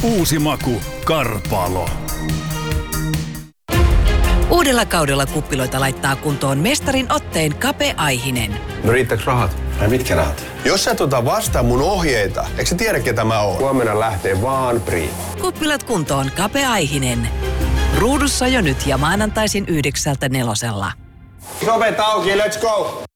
Uusi maku, Karpalo. Uudella kaudella kuppiloita laittaa kuntoon mestarin otteen Kape Aihinen. No riittääkö rahat? Ai mitkä rahat? Jos sä vastaan mun ohjeita, eikö sä tiedä ketä mä oon? Huomenna lähtee vaan Priit. Kuppilat kuntoon Kape Aihinen. Ruudussa jo nyt ja maanantaisin 9:00–4:00. Ovet auki, let's go!